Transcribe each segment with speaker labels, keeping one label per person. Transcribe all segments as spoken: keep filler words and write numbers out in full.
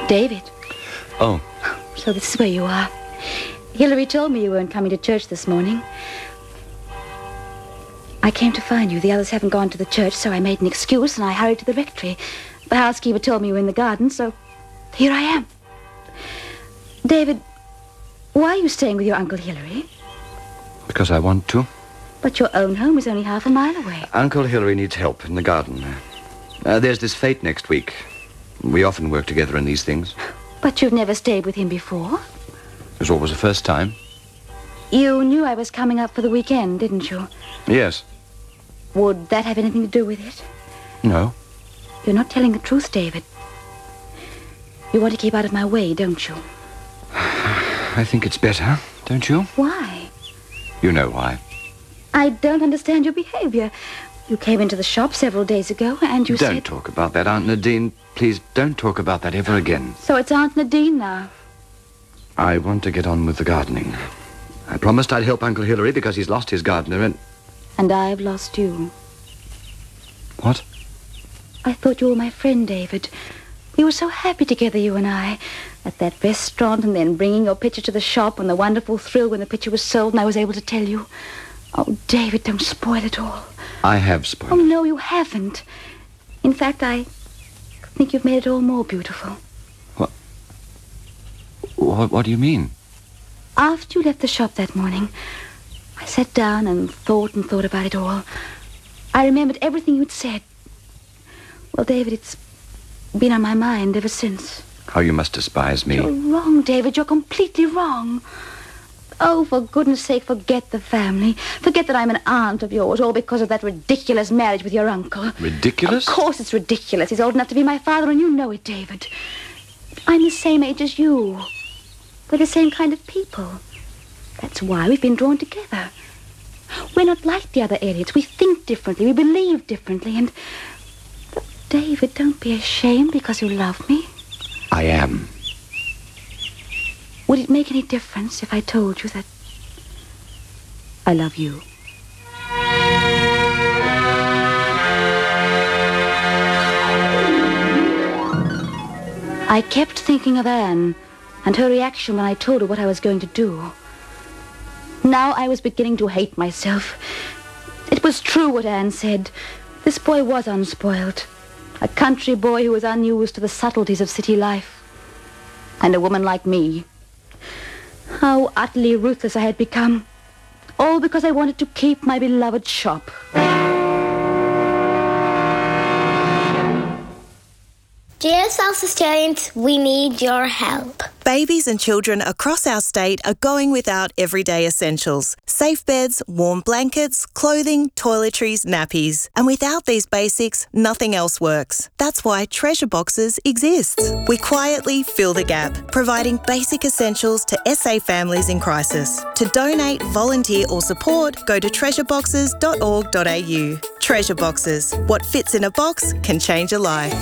Speaker 1: David.
Speaker 2: Oh.
Speaker 1: So this is where you are. Hilary told me you weren't coming to church this morning. I came to find you. The others haven't gone to the church, so I made an excuse and I hurried to the rectory. The housekeeper told me you were in the garden, so here I am. David, why are you staying with your Uncle Hilary?
Speaker 2: Because I want to.
Speaker 1: But your own home is only half a mile away.
Speaker 2: Uncle Hilary needs help in the garden. Uh, there's this fete next week. We often work together in these things.
Speaker 1: But you've never stayed with him before?
Speaker 2: It was always the first time.
Speaker 1: You knew I was coming up for the weekend, didn't you?
Speaker 2: Yes.
Speaker 1: Would that have anything to do with it?
Speaker 2: No.
Speaker 1: You're not telling the truth, David. You want to keep out of my way, don't you?
Speaker 2: I think it's better, don't you?
Speaker 1: Why?
Speaker 2: You know why.
Speaker 1: I don't understand your behavior. You came into the shop several days ago and you
Speaker 2: don't
Speaker 1: said...
Speaker 2: Don't talk about that, Aunt Nadine. Please, don't talk about that ever again.
Speaker 1: So it's Aunt Nadine now?
Speaker 2: I want to get on with the gardening. I promised I'd help Uncle Hilary because he's lost his gardener and...
Speaker 1: And I've lost you.
Speaker 2: What?
Speaker 1: I thought you were my friend, David. We were so happy together, you and I, at that restaurant and then bringing your picture to the shop and the wonderful thrill when the picture was sold and I was able to tell you. Oh, David, don't spoil it all.
Speaker 2: I have spoiled
Speaker 1: Oh,
Speaker 2: it.
Speaker 1: no, you haven't. In fact, I think you've made it all more beautiful.
Speaker 2: What? What, what do you mean?
Speaker 1: After you left the shop that morning, I sat down and thought and thought about it all. I remembered everything you'd said. Well, David, it's been on my mind ever since.
Speaker 2: How you must despise me.
Speaker 1: You're wrong, David. You're completely wrong. Oh, for goodness sake, forget the family. Forget that I'm an aunt of yours, all because of that ridiculous marriage with your uncle.
Speaker 2: Ridiculous?
Speaker 1: Of course it's ridiculous. He's old enough to be my father, and you know it, David. I'm the same age as you. We're the same kind of people. That's why we've been drawn together. We're not like the other Elliots. We think differently. We believe differently. And, but David, don't be ashamed because you love me.
Speaker 2: I am.
Speaker 1: Would it make any difference if I told you that I love you? I kept thinking of Anne and her reaction when I told her what I was going to do. Now I was beginning to hate myself. It was true what Anne said. This boy was unspoiled. A country boy who was unused to the subtleties of city life. And a woman like me. How utterly ruthless I had become. All because I wanted to keep my beloved shop.
Speaker 3: Dear South Australians, we need your help.
Speaker 4: Babies and children across our state are going without everyday essentials. Safe beds, warm blankets, clothing, toiletries, nappies. And without these basics, nothing else works. That's why Treasure Boxes exists. We quietly fill the gap, providing basic essentials to S A families in crisis. To donate, volunteer or support, go to treasure boxes dot org dot a u. Treasure Boxes. What fits in a box can change a life.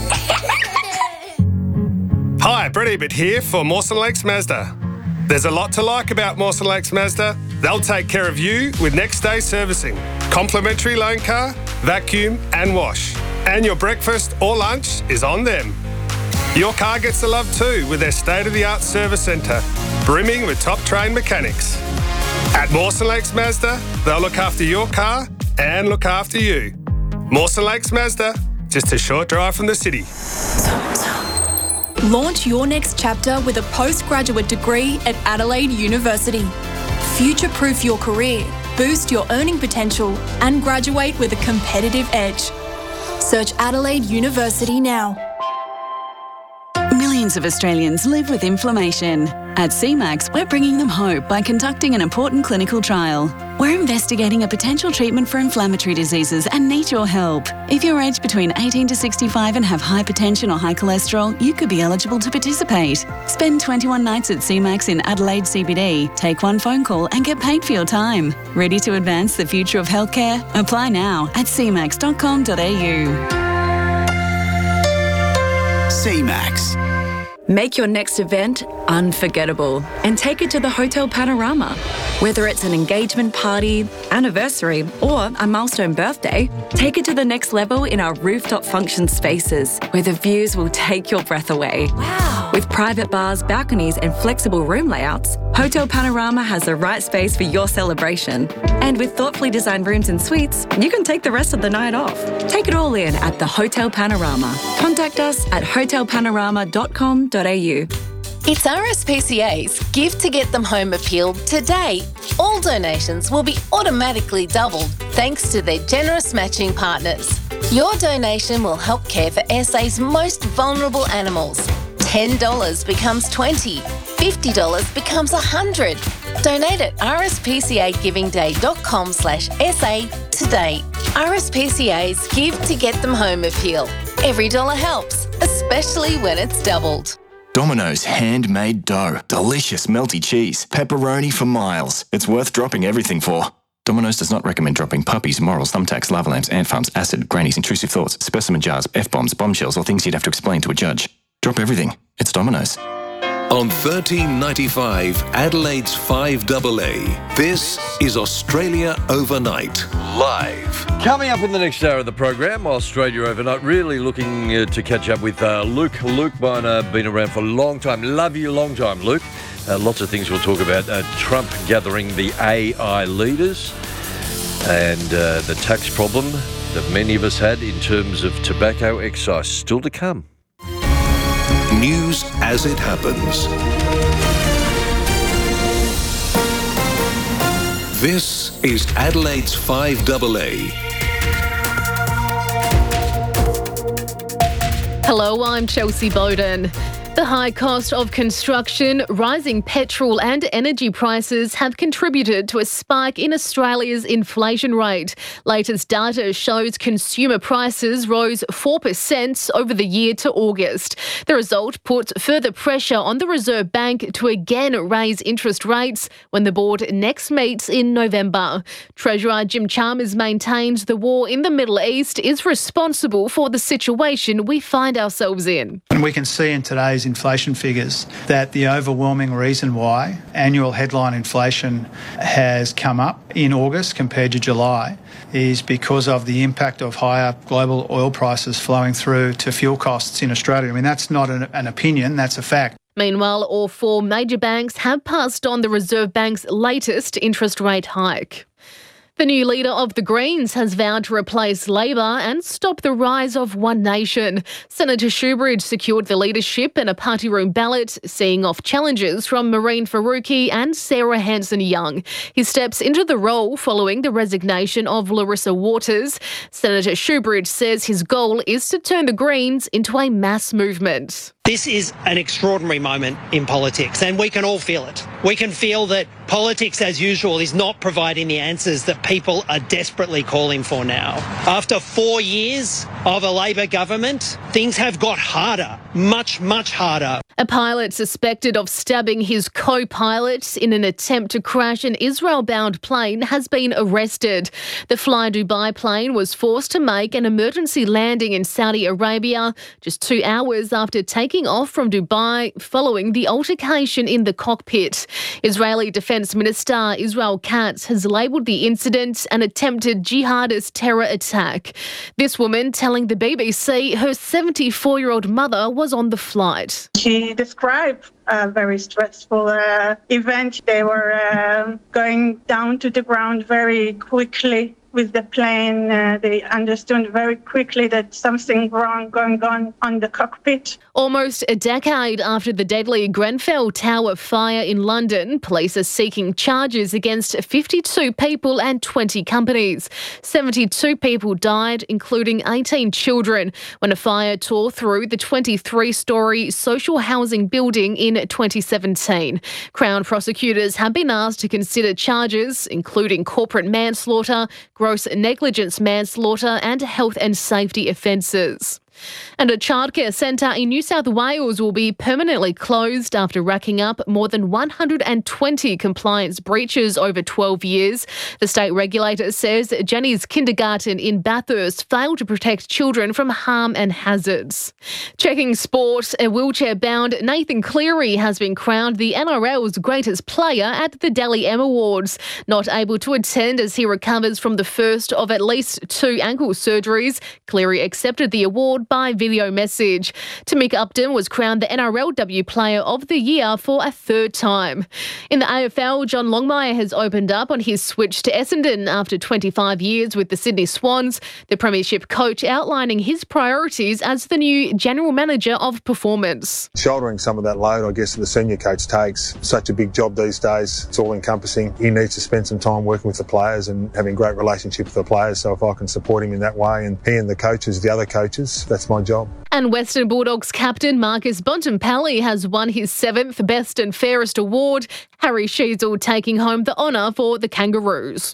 Speaker 5: Hi, Brett Ebert here for Mawson Lakes Mazda. There's a lot to like about Mawson Lakes Mazda. They'll take care of you with next day servicing, complimentary loan car, vacuum and wash. And your breakfast or lunch is on them. Your car gets the love too with their state-of-the-art service centre, brimming with top-trained mechanics. At Mawson Lakes Mazda, they'll look after your car and look after you. Mawson Lakes Mazda, just a short drive from the city.
Speaker 6: Launch your next chapter with a postgraduate degree at Adelaide University. Future-proof your career, boost your earning potential, and graduate with a competitive edge. Search Adelaide University now.
Speaker 7: Millions of Australians live with inflammation. At C MAX, we're bringing them hope by conducting an important clinical trial. We're investigating a potential treatment for inflammatory diseases and need your help. If you're aged between eighteen to sixty-five and have hypertension or high cholesterol, you could be eligible to participate. Spend twenty-one nights at C MAX in Adelaide C B D. Take one phone call and get paid for your time. Ready to advance the future of healthcare? Apply now at c max dot com dot a u.
Speaker 8: C MAX.
Speaker 9: Make your next event unforgettable and take it to the Hotel Panorama. Whether it's an engagement party, anniversary, or a milestone birthday, take it to the next level in our rooftop function spaces where the views will take your breath away.
Speaker 6: Wow.
Speaker 9: With private bars, balconies and flexible room layouts, Hotel Panorama has the right space for your celebration. And with thoughtfully designed rooms and suites, you can take the rest of the night off. Take it all in at the Hotel Panorama. Contact us at hotel panorama dot com dot a u.
Speaker 10: It's R S P C A's Give to Get Them Home appeal today. All donations will be automatically doubled thanks to their generous matching partners. Your donation will help care for S A's most vulnerable animals. ten dollars becomes twenty dollars, fifty dollars becomes one hundred dollars. Donate at r s p c a giving day dot com slash s a today. R S P C A's Give to Get Them Home appeal. Every dollar helps, especially when it's doubled.
Speaker 11: Domino's handmade dough. Delicious melty cheese. Pepperoni for miles. It's worth dropping everything for. Domino's does not recommend dropping puppies, morals, thumbtacks, lava lamps, ant farms, acid, grannies, intrusive thoughts, specimen jars, F-bombs, bombshells, or things you'd have to explain to a judge. Drop everything. It's Domino's.
Speaker 12: On thirteen ninety-five, Adelaide's five A A, this is Australia Overnight, live.
Speaker 13: Coming up in the next hour of the program, Australia Overnight, really looking uh, to catch up with uh, Luke. Luke Miner, been around for a long time. Love you, long time, Luke. Uh, lots of things we'll talk about. Uh, Trump gathering the A I leaders and uh, the tax problem that many of us had in terms of tobacco excise. Still to come.
Speaker 12: News as it happens. This is Adelaide's five A A.
Speaker 14: Hello, I'm Chelsea Bowden. The high cost of construction, rising petrol and energy prices have contributed to a spike in Australia's inflation rate. Latest data shows consumer prices rose four percent over the year to August. The result puts further pressure on the Reserve Bank to again raise interest rates when the board next meets in November. Treasurer Jim Chalmers maintains the war in the Middle East is responsible for the situation we find ourselves in.
Speaker 15: And we can see in today's inflation figures that the overwhelming reason why annual headline inflation has come up in August compared to July is because of the impact of higher global oil prices flowing through to fuel costs in Australia. I mean, that's not an, an opinion, that's a fact.
Speaker 14: Meanwhile, all four major banks have passed on the Reserve Bank's latest interest rate hike. The new leader of the Greens has vowed to replace Labor and stop the rise of One Nation. Senator Shoebridge secured the leadership in a party room ballot, seeing off challenges from Maureen Faruqi and Sarah Hanson-Young. He steps into the role following the resignation of Larissa Waters. Senator Shoebridge says his goal is to turn the Greens into a mass movement.
Speaker 16: This is an extraordinary moment in politics, and we can all feel it. We can feel that politics, as usual, is not providing the answers that people are desperately calling for now. After four years of a Labor government, things have got harder, much, much harder.
Speaker 14: A pilot suspected of stabbing his co-pilot in an attempt to crash an Israel-bound plane has been arrested. The Fly Dubai plane was forced to make an emergency landing in Saudi Arabia just two hours after taking off from Dubai following the altercation in the cockpit. Israeli Defence Minister Israel Katz has labelled the incident an attempted jihadist terror attack. This woman telling the B B C her seventy-four-year-old mother was on the flight.
Speaker 17: She described a very stressful uh, event. They were uh, going down to the ground very quickly with the plane. Uh, they understood very quickly that something wrong going on on the cockpit.
Speaker 14: Almost a decade after the deadly Grenfell Tower fire in London, police are seeking charges against fifty-two people and twenty companies. seventy-two people died, including eighteen children, when a fire tore through the twenty-three-storey social housing building in twenty seventeen. Crown prosecutors have been asked to consider charges, including corporate manslaughter, gross negligence manslaughter and health and safety offences. And a childcare centre in New South Wales will be permanently closed after racking up more than one hundred twenty compliance breaches over twelve years. The state regulator says Jenny's Kindergarten in Bathurst failed to protect children from harm and hazards. Checking sport, a wheelchair-bound Nathan Cleary has been crowned the N R L's greatest player at the Dally M Awards. Not able to attend as he recovers from the first of at least two ankle surgeries, Cleary accepted the award by video message. Tamika Upton was crowned the N R L W Player of the Year for a third time. In the A F L, John Longmire has opened up on his switch to Essendon after twenty-five years with the Sydney Swans, the premiership coach outlining his priorities as the new general manager of performance.
Speaker 18: Shouldering some of that load, I guess, the senior coach takes. Such a big job these days. It's all encompassing. He needs to spend some time working with the players and having great relationship with the players. So if I can support him in that way, and he and the coaches, the other coaches, that's my job.
Speaker 14: And Western Bulldogs captain Marcus Bontempelli has won his seventh Best and Fairest award, Harry Sheasel taking home the honour for the Kangaroos.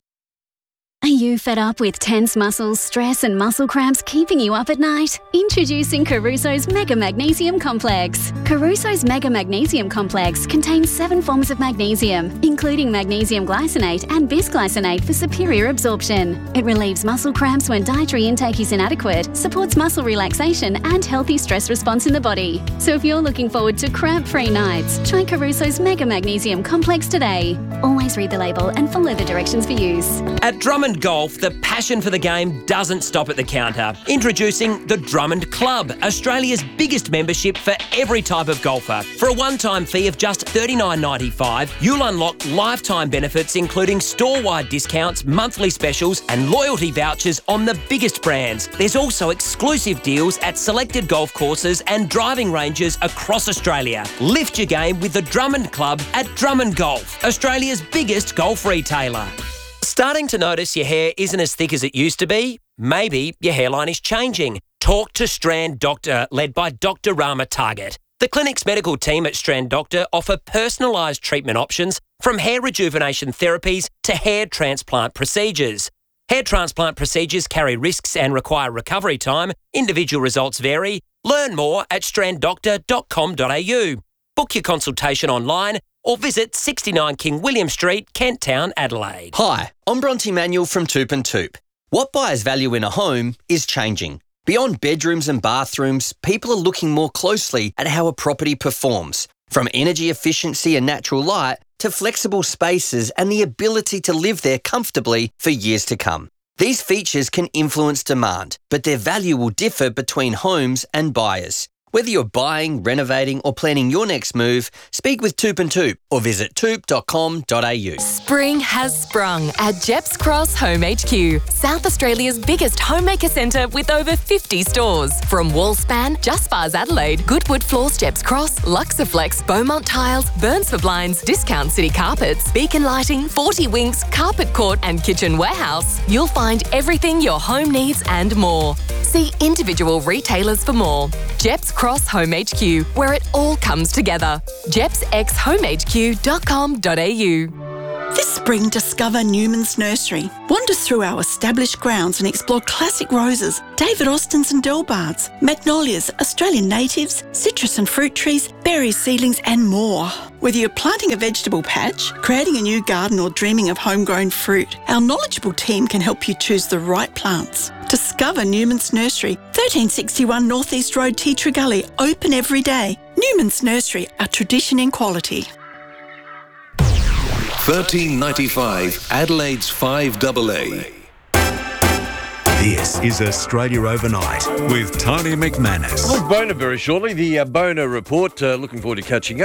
Speaker 19: Are you fed up with tense muscles, stress and muscle cramps keeping you up at night? Introducing Caruso's Mega Magnesium Complex. Caruso's Mega Magnesium Complex contains seven forms of magnesium, including magnesium glycinate and bisglycinate for superior absorption. It relieves muscle cramps when dietary intake is inadequate, supports muscle relaxation and healthy stress response in the body. So if you're looking forward to cramp-free nights, try Caruso's Mega Magnesium Complex today. Always read the label and follow the directions for use.
Speaker 20: At Drummond Golf, the passion for the game doesn't stop at the counter. Introducing the Drummond Club, Australia's biggest membership for every type of golfer. For a one-time fee of just thirty-nine ninety-five, you'll unlock lifetime benefits including store-wide discounts, monthly specials and loyalty vouchers on the biggest brands. There's also exclusive deals at selected golf courses and driving ranges across Australia. Lift your game with the Drummond Club at Drummond Golf, Australia's biggest golf retailer. Starting to notice your hair isn't as thick as it used to be? Maybe your hairline is changing. Talk to Strand Doctor, led by Doctor Rama Target. The clinic's medical team at Strand Doctor offer personalised treatment options from hair rejuvenation therapies to hair transplant procedures. Hair transplant procedures carry risks and require recovery time. Individual results vary. Learn more at strand doctor dot com dot a u. Book your consultation online or visit sixty-nine King William Street, Kent Town, Adelaide.
Speaker 21: Hi, I'm Bronte Manuel from Toop and Toop. What buyers value in a home is changing. Beyond bedrooms and bathrooms, people are looking more closely at how a property performs, from energy efficiency and natural light to flexible spaces and the ability to live there comfortably for years to come. These features can influence demand, but their value will differ between homes and buyers. Whether you're buying, renovating or planning your next move, speak with Toop and Toop or visit toop dot com dot a u.
Speaker 22: Spring has sprung at Jeps Cross Home H Q, South Australia's biggest homemaker centre with over fifty stores. From Wallspan, Just Bars Adelaide, Goodwood Floors Jeps Cross, Luxaflex, Beaumont Tiles, Burns for Blinds, Discount City Carpets, Beacon Lighting, forty Winks, Carpet Court and Kitchen Warehouse, you'll find everything your home needs and more. See individual retailers for more. Jeps Cross Home H Q, where it all comes together. jeps x home h q dot com dot a u.
Speaker 23: This spring, discover Newman's Nursery. Wander through our established grounds and explore classic roses, David Austins and Delbards, magnolias, Australian natives, citrus and fruit trees, berries, seedlings and more. Whether you're planting a vegetable patch, creating a new garden or dreaming of homegrown fruit, our knowledgeable team can help you choose the right plants. Discover Newman's Nursery, thirteen sixty-one North East Road, Teatree Gully, open every day. Newman's Nursery, a tradition in quality.
Speaker 12: thirteen ninety-five Adelaide's five double A.
Speaker 24: This is Australia Overnight with Tony McManus.
Speaker 13: Well, Boner very shortly. The uh, Boner Report. Uh, looking forward to catching up.